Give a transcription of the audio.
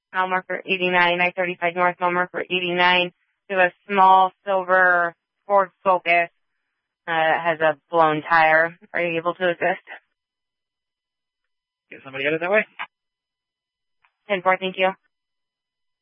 mile marker 89, I-35 North, mile marker 89. We have a small silver Ford Focus. Has a blown tire. Are you able to assist? Get somebody out of that way. 10-4, thank you.